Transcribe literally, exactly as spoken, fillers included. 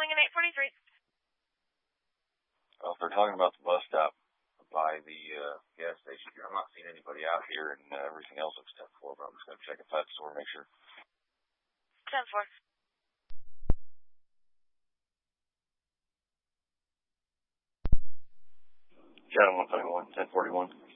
calling in eight forty-three. Well, if they're talking about the bus stop by the uh, gas station here, I'm not seeing anybody out here, and uh, everything else looks ten four, but I'm just going to check inside the store and make sure. ten four. Channel one seventy-one, ten forty-one.